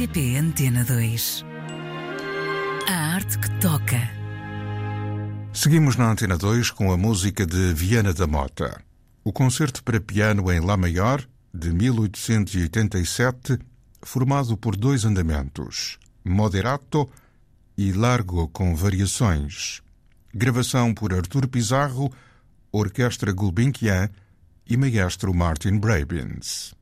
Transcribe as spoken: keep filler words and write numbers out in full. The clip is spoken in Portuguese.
R T P Antena dois. A arte que toca. Seguimos na Antena dois com a música de Viana da Mota. O concerto para piano em Lá maior, de mil oitocentos e oitenta e sete, formado por dois andamentos, moderato e largo com variações. Gravação por Artur Pizarro, Orquestra Gulbenkian e Maestro Martin Brabins.